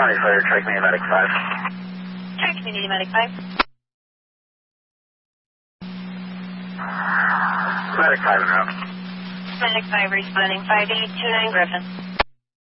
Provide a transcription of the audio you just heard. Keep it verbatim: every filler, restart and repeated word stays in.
County Fire, Tri Community Medic five. Tri Community Medic five. Medic five en route. Medic five responding five eight two nine Griffin.